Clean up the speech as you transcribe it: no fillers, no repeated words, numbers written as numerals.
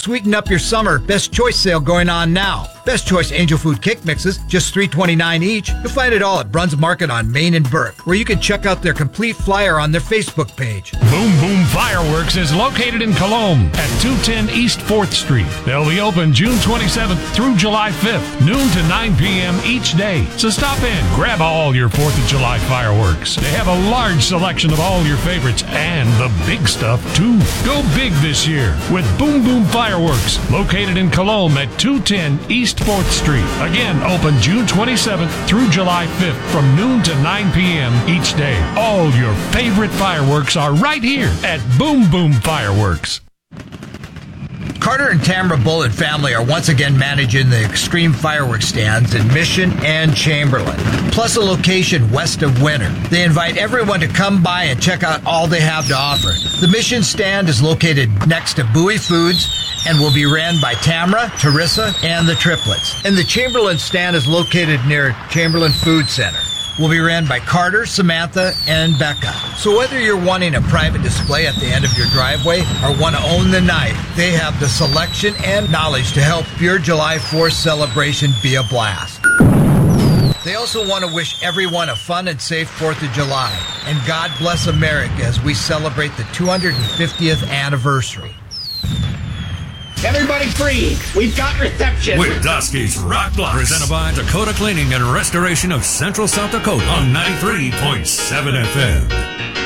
Sweeten up your summer. Best Choice sale going on now. Best Choice Angel Food Cake Mixes, just $3.29 each. You'll find it all at Bruns Market on Main and Burke, where you can check out their complete flyer on their Facebook page. Boom Boom Fireworks is located in Cologne at 210 East 4th Street. They'll be open June 27th through July 5th, noon to 9 p.m. each day. So stop in, grab all your 4th of July fireworks. They have a large selection of all your favorites and the big stuff too. Go big this year with Boom Boom Fireworks, located in Cologne at 210 East 4th Street. Again, open June 27th through July 5th from noon to 9 p.m. each day. All your favorite fireworks are right here at Boom Boom Fireworks. Carter and Tamara Bullitt family are once again managing the Extreme Fireworks stands in Mission and Chamberlain, plus a location west of Winter. They invite everyone to come by and check out all they have to offer. The Mission stand is located next to Bowie Foods and will be ran by Tamara, Teresa, and the triplets. And the Chamberlain stand is located near Chamberlain Food Center. Will be ran by Carter, Samantha, and Becca. So whether you're wanting a private display at the end of your driveway or want to own the night, they have the selection and knowledge to help your July 4th celebration be a blast. They also want to wish everyone a fun and safe 4th of July. And God bless America as we celebrate the 250th anniversary. Everybody freeze. We've got reception. With Dusky's Rock Blocks. Presented by Dakota Cleaning and Restoration of Central South Dakota on 93.7 FM.